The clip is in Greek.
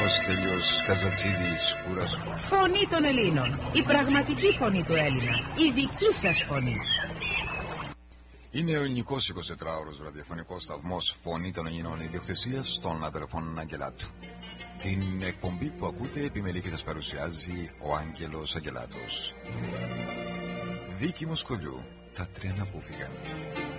Στέλιος Καζατζίδης, κούρασμα. Φωνή των Ελλήνων. Η πραγματική φωνή του Έλληνα. Η δική σας φωνή. Είναι ο ελληνικός 24ωρος ραδιοφωνικός σταθμός Φωνή των Ελλήνων, ιδιοκτησίας των αδερφών Αγγελάτου. Την εκπομπή που ακούτε επιμελεί και σας παρουσιάζει ο Άγγελος Αγγελάτος. Δίκη Μοσχολιού, τα τρένα που φύγαν.